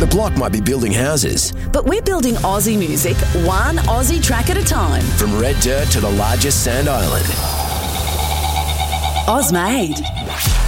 block might be building houses, But we're building Aussie music, one Aussie track at a time. from red dirt to the largest sand island. Ozmade.